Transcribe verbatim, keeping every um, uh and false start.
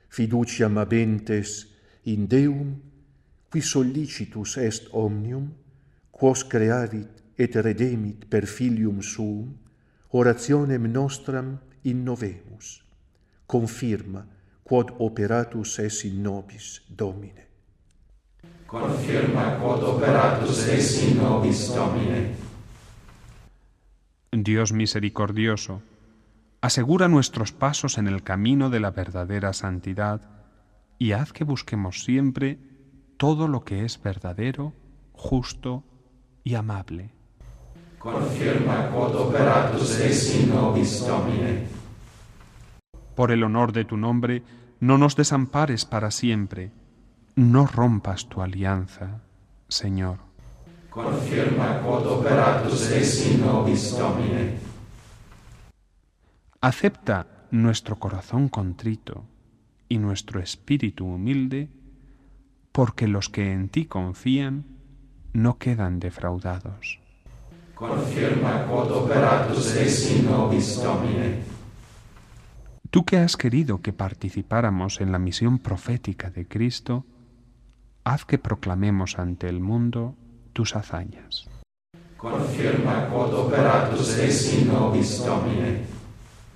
fiduciam habentes in Deum, qui sollicitus est omnium, quos creavit et redemit per Filium Suum, orationem nostram innovemus. Confirma, quod operatus es in nobis, Domine. Confirma, quod operatus es in nobis, Domine. Dios misericordioso, asegura nuestros pasos en el camino de la verdadera santidad y haz que busquemos siempre todo lo que es verdadero, justo y amable. Confirma, quod operatus es in nobis, Domine. Por el honor de tu nombre, no nos desampares para siempre, no rompas tu alianza, Señor. Confirma, quod operatus es in nobis, Domine. Acepta nuestro corazón contrito y nuestro espíritu humilde, porque los que en ti confían no quedan defraudados. Confirma, quod operatus es in nobis, Domine. Tú que has querido que participáramos en la misión profética de Cristo, haz que proclamemos ante el mundo tus hazañas. Confirma, quod operatus es in nobis, Domine.